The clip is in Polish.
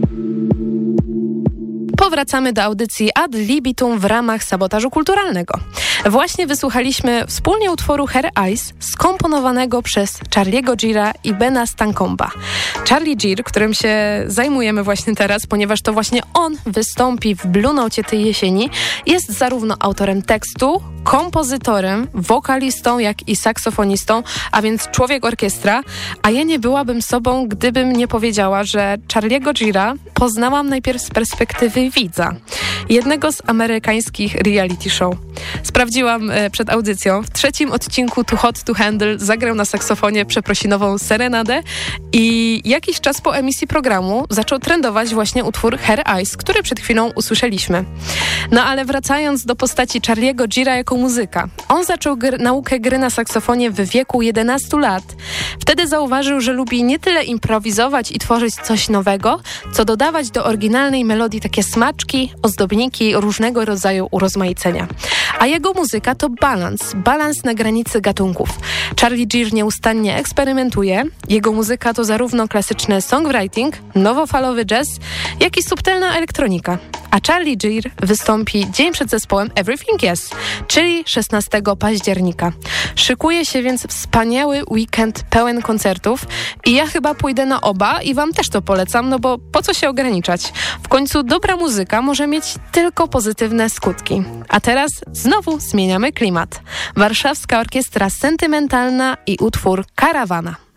Powracamy do audycji Ad Libitum w ramach sabotażu kulturalnego. Właśnie wysłuchaliśmy wspólnie utworu Hair Eyes, skomponowanego przez Charlie'ego Gira i Bena Stancomba. Charlie Gir, którym się zajmujemy właśnie teraz, ponieważ to właśnie on wystąpi w Blue Nocie tej jesieni, jest zarówno autorem tekstu, kompozytorem, wokalistą, jak i saksofonistą, a więc człowiek orkiestra, a ja nie byłabym sobą, gdybym nie powiedziała, że Charlie'ego Gira poznałam najpierw z perspektywy widza, jednego z amerykańskich reality show. Sprawdziłam przed audycją. W 3. odcinku Too Hot to Handle zagrał na saksofonie przeprosinową serenadę i jakiś czas po emisji programu zaczął trendować właśnie utwór Hair Eyes, który przed chwilą usłyszeliśmy. No ale wracając do postaci Charlie'ego Gira jako muzyka. On zaczął naukę gry na saksofonie w wieku 11 lat. Wtedy zauważył, że lubi nie tyle improwizować i tworzyć coś nowego, co dodawać do oryginalnej melodii takie smaczki, ozdobniki, różnego rodzaju urozmaicenia. A jego muzyka to balans na granicy gatunków. Charlie Gir nieustannie eksperymentuje. Jego muzyka to zarówno klasyczny songwriting, nowofalowy jazz, jak i subtelna elektronika. A Charlie Gir wystąpi dzień przed zespołem Everything Yes, czyli 16 października. Szykuje się więc wspaniały weekend pełen koncertów i ja chyba pójdę na oba i wam też to polecam, no bo po co się ograniczać? W końcu dobra muzyka może mieć tylko pozytywne skutki. A teraz znowu zmieniamy klimat. Warszawska Orkiestra Sentymentalna i utwór Karawana.